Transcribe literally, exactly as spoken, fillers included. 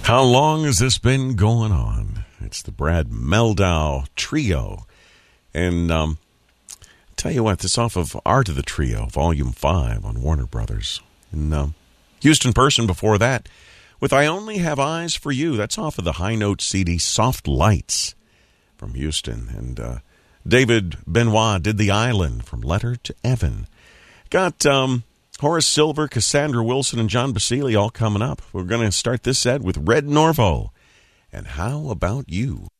How long has this been going on? It's the Brad Mehldau Trio. And um, tell you what, this off of Art of the Trio, Volume five on Warner Brothers. And um, Houston Person before that with I Only Have Eyes for You. That's off of the High Note C D Soft Lights from Houston. And uh, David Benoit did The Island from Letter to Evan. Got um, Horace Silver, Cassandra Wilson, and John Basile all coming up. We're going to start this set with Red Norvo. And How About You?